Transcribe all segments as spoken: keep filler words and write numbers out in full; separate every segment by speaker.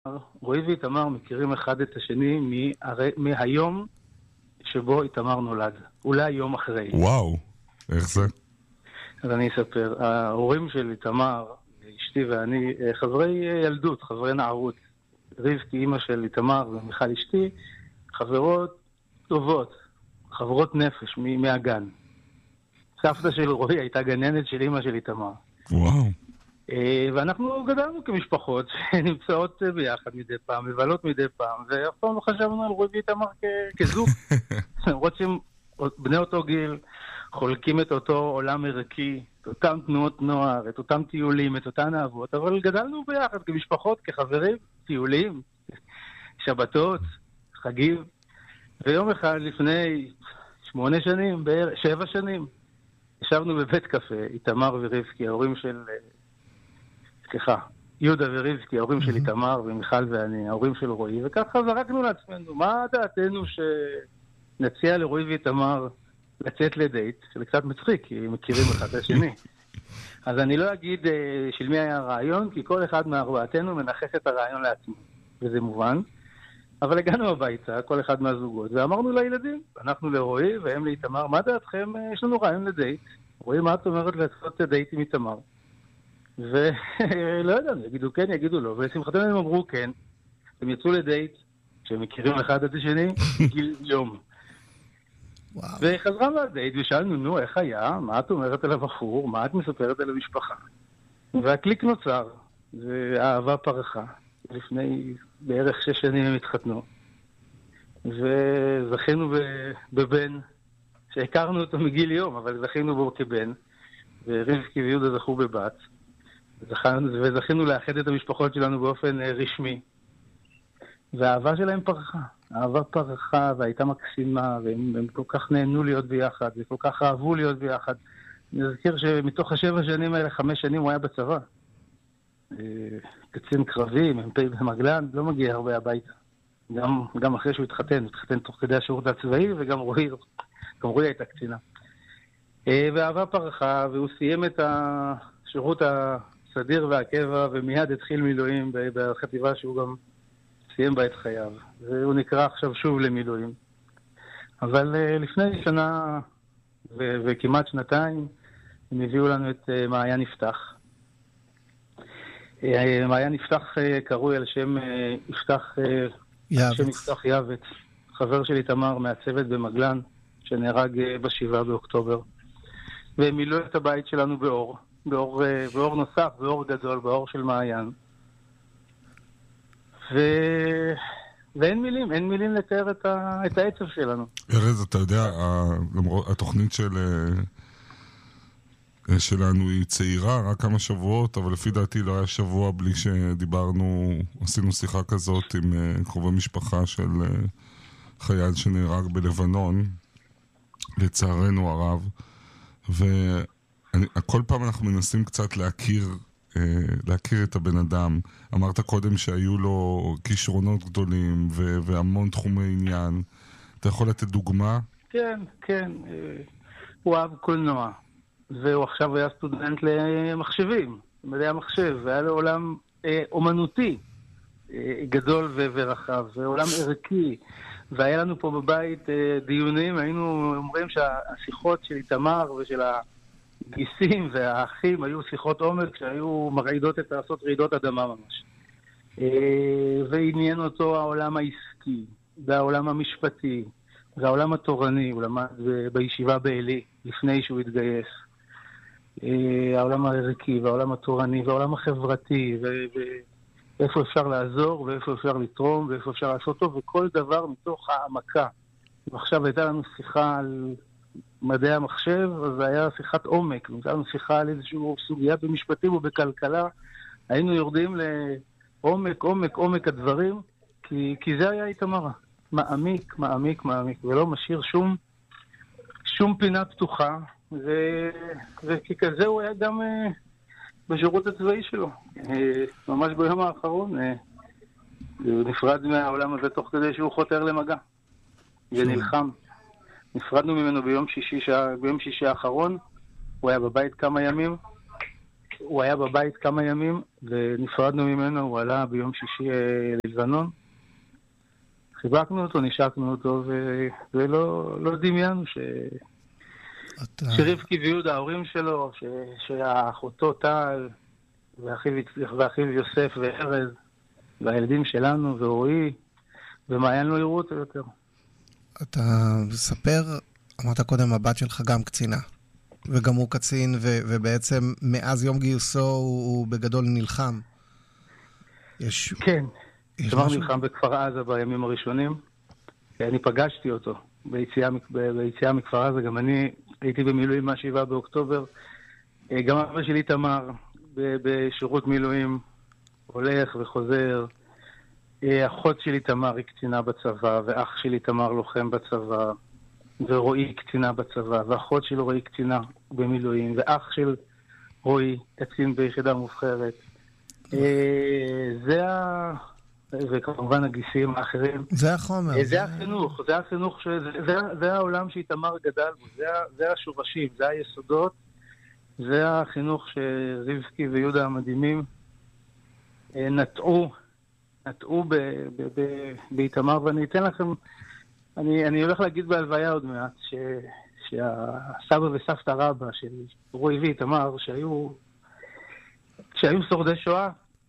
Speaker 1: רועי ואיתמר מכירים אחד את השני מהרי... מהיום שבו איתמר נולד. אולי יום אחרי.
Speaker 2: וואו, איך זה?
Speaker 1: אז אני אספר. ההורים של איתמר, אשתי ואני, חברי ילדות, חברי נערות. רבקי, אימא של איתמר ומיכל אשתי, חברות טובות, חברות נפש מהגן. סבתא של רועי הייתה גננת של אימא של איתמר.
Speaker 2: וואו.
Speaker 1: ואנחנו גדלנו כמשפחות שנמצאות ביחד מדי פעם, מבלות מדי פעם, ואף פעם לא חשבנו על רועי ואיתמר כזוג. למרות שהם בני אותו גיל, חולקים את אותו עולם ערכי, את אותם תנועות נוער, את אותם טיולים, את אותן אהבות, אבל גדלנו ביחד כמשפחות, כחברים, טיולים, שבתות, חגים. ויום אחד לפני שמונה שנים, בערך, שבע שנים, ישבנו בבית קפה, איתמר ורבקי, ההורים של... סליחה, יהודה ורבקי, ההורים של איתמר ומיכל ואני, ההורים של רועי, וככה זרקנו לעצמנו, מה דעתנו שנציע לרועי ואיתמר לצאת לדייט, שזה קצת מצחיק, כי הם מכירים אחד את השני. אז אני לא אגיד של מי היה הרעיון, כי כל אחד מארבעתנו מנחש את הרעיון לעצמו, וזה מובן. אבל הגענו הביתה, כל אחד מהזוגות, ואמרנו לילדים, אנחנו לרועי והם לאיתמר, מה דעתכם? יש לנו רעיון לדייט. רועי, מה את אומרת לעשות דייט עם איתמר? ולא יודע, יגידו כן, יגידו לא, ולשמחתנו הם אמרו כן, הם יצאו לדייט, שהם מכירים אחד את השני, גיל יום. וחזרנו לדייט ושאלנו, נו, איך היה? מה את אומרת על הבחור? מה את מספרת על המשפחה? והקליק נוצר, והאהבה פרחה. לפני בערך שש שנים הם התחתנו. וזכינו בבן, שהכרנו אותו מגיל יום, אבל זכינו בו כבן, ורבקי ויהודה זכו בבת. וזכינו לאחד את המשפחות שלנו באופן רשמי. והאהבה שלהם פרחה. האהבה פרחה והייתה מקסימה, והם כל כך נהנו להיות ביחד, וכל כך אהבו להיות ביחד. אני אזכיר שמתוך השבע שנים האלה, חמש שנים הוא היה בצבא. קצין קרבי, מ"פ במגלן, לא מגיע הרבה הביתה. גם, גם אחרי שהוא התחתן, הוא התחתן תוך כדי השירות הצבאי, וגם רועי, גם רועי הייתה קצינה. והאהבה פרחה, והוא סיים את השירות הסדיר והקבע, ומיד התחיל מילואים בחטיבה שהוא גם סיים בה את חייו. והוא נקרא עכשיו שוב למילואים. אבל לפני שנה ו- וכמעט שנתיים, הם הביאו לנו את מעיין יפתח. מעיין יפתח קרוי על שם יפתח שם יפתח יעבץ, חבר של איתמר מהצוות במגלן, שנהרג בשבעה באוקטובר. והם מילאו את הבית שלנו באור, באור, באור נוסף, באור גדול, באור של מעיין. ו... ואין מילים, אין מילים לתאר את, ה... את העצב שלנו.
Speaker 2: ארז, אתה יודע, התוכנית של... שלנו היא צעירה, רק כמה שבועות, אבל לפי דעתי לא היה שבוע בלי שדיברנו, עשינו שיחה כזאת עם קרובי משפחה של חייל שנהרג בלבנון, לצערנו הרב, וכל פעם אנחנו מנסים קצת להכיר, להכיר את הבן אדם. אמרת קודם שהיו לו כישרונות גדולים והמון תחומי עניין. אתה יכול לתת דוגמה?
Speaker 1: כן, כן. הוא אהב קולנוע. והוא עכשיו היה סטודנט למחשבים, מדעי המחשב, והיה לו עולם אה, אומנותי אה, גדול ו- ורחב, ועולם ערכי, והיה לנו פה בבית אה, דיונים, היינו אומרים שהשיחות של איתמר ושל הגיסים והאחים היו שיחות עומק שהיו מרעידות את לעשות רעידות אדמה ממש. אה, ועניין אותו העולם העסקי, והעולם המשפטי, והעולם התורני, הוא למד בישיבה בעלי לפני שהוא התגייס. העולם הערכי והעולם התורני והעולם החברתי ואיפה אפשר לעזור ואיפה אפשר לתרום ואיפה אפשר לעשות טוב, וכל דבר מתוך העמקה. ועכשיו הייתה לנו שיחה על מדעי המחשב, אז זה היה שיחת עומק, הייתה לנו שיחה על איזושהי סוגיה במשפטים ובכלכלה. היינו יורדים לעומק, עומק, עומק הדברים, כי, כי זה היה איתמר. מעמיק, מעמיק, מעמיק, ולא משאיר שום, שום פינה פתוחה. ו... וככזה הוא היה גם uh, בשירות הצבאי שלו. Uh, ממש ביום האחרון uh, הוא נפרד מהעולם הזה תוך כדי שהוא חותר למגע ונלחם. נפרדנו ממנו ביום שישי, שע... ביום שישי האחרון, הוא היה בבית כמה ימים, הוא היה בבית כמה ימים, ונפרדנו ממנו, הוא עלה ביום שישי ללבנון. חיבקנו אותו, נשקנו אותו, ו... ולא לא דמיינו ש... אתה... שרבקי ויהודה, ההורים שלו, ש... שהאחותו טל, ואחיו, ואחיו יוסף וארז, והילדים שלנו, ורועי, ומעיין לא יראו אותו יותר.
Speaker 3: אתה מספר, אמרת קודם, הבת שלך גם קצינה, וגם הוא קצין, ו... ובעצם מאז יום גיוסו הוא, הוא בגדול נלחם. יש...
Speaker 1: כן. שמר נלחם בכפר עזה בימים הראשונים. אני פגשתי אותו ביציאה, ביציאה מכפר עזה. גם אני הייתי במילואים מהשבעה באוקטובר. גם אבא שלי תמר בשירות מילואים, הולך וחוזר. אחות שלי תמר היא קצינה בצבא, ואח שלי תמר לוחם בצבא, ורועי קצינה בצבא, ואחות של רועי קצינה במילואים, ואח של רועי קצין ביחידה מובחרת. זה ה... וכמובן הגיסים האחרים.
Speaker 3: זה החומר.
Speaker 1: זה, זה החינוך, זה החינוך, שזה, זה, זה העולם שאיתמר גדל בו, זה, זה השורשים, זה היסודות, זה החינוך שרבקי ויהודה המדהימים נטעו, נטעו באיתמר, ואני אתן לכם, אני, אני הולך להגיד בהלוויה עוד מעט, ש, שהסבא וסבתא רבא של רועי ואיתמר, שהיו, שהיו שורדי שואה,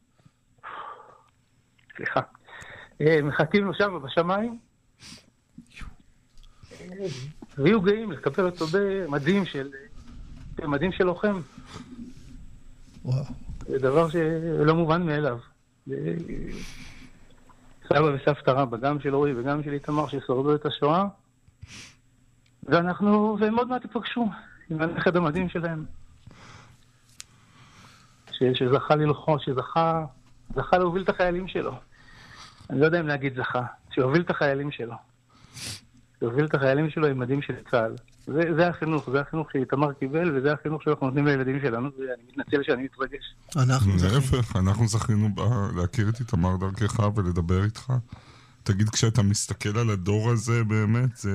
Speaker 1: סליחה. מחכים לו שם בשמיים, ויהיו גאים לקפל אותו במדים של, במדים של לוחם.
Speaker 3: וואו.
Speaker 1: זה דבר שלא מובן מאליו. סבא וסבתא רבא, גם של רועי וגם של איתמר, ששורדו את השואה, ואנחנו, והם עוד מעט יפגשו עם הנכד המדים שלהם. שזכה ללחוש, שזכה... זכה להוביל את החיילים שלו. אני לא יודע אם להגיד זכה. שהוביל את החיילים שלו. שהוביל את החיילים שלו עם מדים של צה"ל. זה, זה החינוך. זה החינוך שאיתמר קיבל, וזה החינוך שאנחנו נותנים לילדים שלנו. ואני מתנצל שאני מתרגש.
Speaker 3: אנחנו זכינו.
Speaker 2: להפך, אנחנו זכינו להכיר את איתמר דרכך ולדבר איתך. תגיד, כשאתה מסתכל על הדור הזה באמת, זה...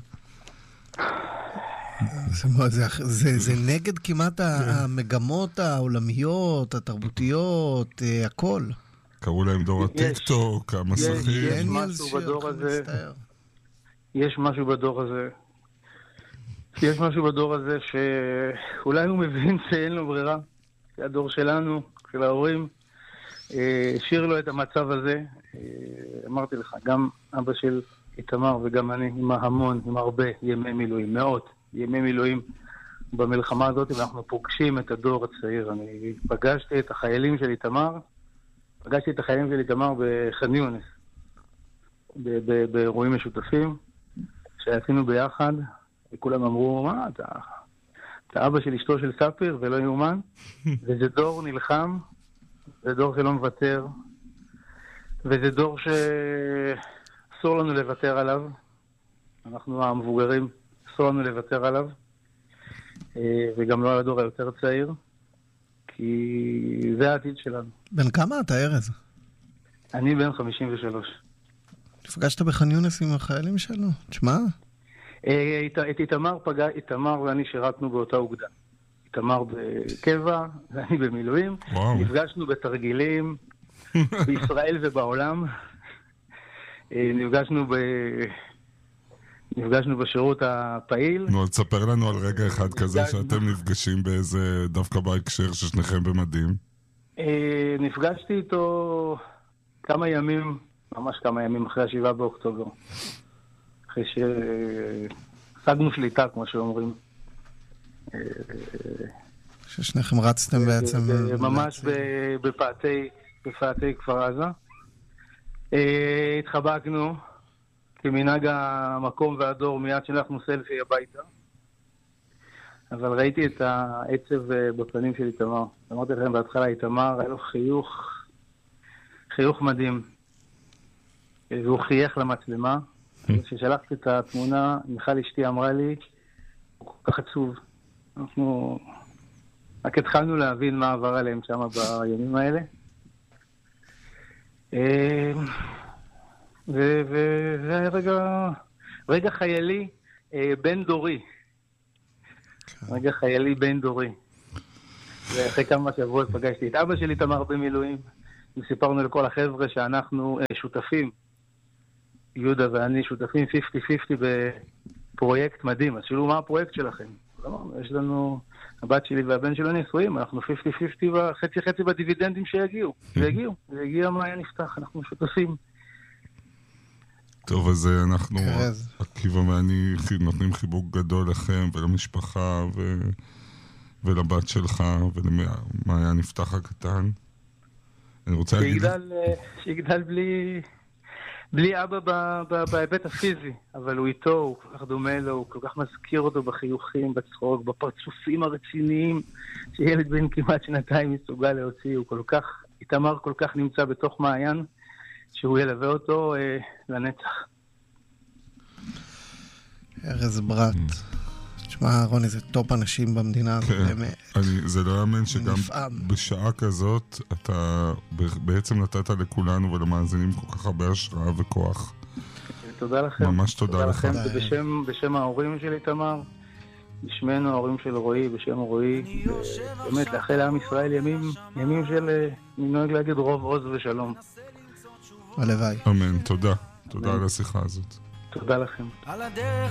Speaker 3: זה, זה, זה, זה נגד כמעט המגמות העולמיות, התרבותיות, הכל.
Speaker 2: קראו להם דור הטיק-טוק, המסכים.
Speaker 1: יש משהו בדור הזה. יש משהו בדור הזה. יש משהו בדור הזה שאולי הוא מבין שאין לו ברירה. זה הדור שלנו, של ההורים. השאיר לו את המצב הזה. אמרתי לך, גם אבא של איתמר וגם אני, עם המון, עם הרבה ימי מילואים, מאות. ימי מילואים במלחמה הזאת, ואנחנו פוגשים את הדור הצעיר. אני פגשתי את החיילים של איתמר, פגשתי את החיילים של איתמר בח'אן יונס, באירועים משותפים, שעשינו ביחד, וכולם אמרו, מה, אתה, אתה אבא של אשתו של ספיר, ולא יאומן, וזה דור נלחם, זה דור שלא מוותר, וזה דור שאסור לנו לוותר עליו, אנחנו המבוגרים, אסור לנו לוותר עליו, וגם לא על הדור היותר צעיר, כי זה העתיד שלנו.
Speaker 3: בן כמה אתה, ארז?
Speaker 1: אני בן חמישים ושלוש.
Speaker 3: נפגשת בח'אן יונס עם החיילים שלו? תשמע?
Speaker 1: את איתמר פגע, איתמר ואני שירתנו באותה אוגדה. איתמר בקבע, ואני במילואים. וואו. נפגשנו בתרגילים בישראל ובעולם. נפגשנו ב... נפגשנו בשירות הפעיל.
Speaker 2: נו, תספר לנו על רגע אחד כזה שאתם נפגשים באיזה, דווקא בהקשר ששניכם במדים.
Speaker 1: נפגשתי איתו כמה ימים, ממש כמה ימים אחרי השבעה באוקטובר. אחרי ששגנו שליטה, כמו שאומרים.
Speaker 3: ששניכם רצתם בעצם...
Speaker 1: ממש בפאתי, בפאתי כפר עזה. התחבקנו. כמנהג המקום והדור מיד שלחנו סלפי הביתה. אבל ראיתי את העצב בפנים של איתמר. אמרתי לכם בהתחלה, איתמר היה לו חיוך, חיוך מדהים. והוא חייך למצלמה. כששלחתי את התמונה, מיכל אשתי אמרה לי, הוא כל כך עצוב. אנחנו רק התחלנו להבין מה עבר עליהם שם בימים האלה. וזה היה רגע, רגע חיילי בין דורי. רגע חיילי בין דורי. ואחרי כמה שבועות פגשתי את אבא שלי, תמר במילואים, וסיפרנו לכל החבר'ה שאנחנו שותפים, יהודה ואני שותפים חמישים חמישים בפרויקט מדהים. אז שאלו, מה הפרויקט שלכם? יש לנו, הבת שלי והבן שלו נשואים, אנחנו חמישים חמישים חצי חצי בדיבידנדים שיגיעו. ויגיעו, ויגיע מה היה נפתח, אנחנו שותפים.
Speaker 2: טוב, אז אנחנו, עקיבא ואני, נותנים חיבוק גדול לכם ולמשפחה ו... ולבת שלך ולמה היה נפתח הקטן. אני רוצה להגיד...
Speaker 1: שיגדל בלי... בלי אבא בהיבט הפיזי, אבל הוא איתו, הוא כל כך דומה לו, הוא כל כך מזכיר אותו בחיוכים, בצחוק, בפרצופים הרציניים, שילד בן כמעט שנתיים מסוגל להוציא, הוא כל כך, איתמר כל כך נמצא בתוך מעיין, שהוא ילווה אותו אה, לנצח.
Speaker 3: ארז ברט. תשמע, רוני, זה טופ אנשים במדינה הזאת, באמת.
Speaker 2: זה לא יאמן שגם בשעה כזאת אתה בעצם נתת לכולנו ולמאזינים כל כך הרבה השראה וכוח.
Speaker 1: תודה לכם.
Speaker 2: ממש תודה לכם.
Speaker 1: בשם ההורים שלי, תמר, בשמנו ההורים של רועי, בשם רועי, באמת לאחל לעם ישראל ימים של, אני נוהג להגיד, רוב עוז ושלום.
Speaker 3: הלוואי.
Speaker 2: אמן, תודה. תודה על השיחה הזאת.
Speaker 1: תודה לכם.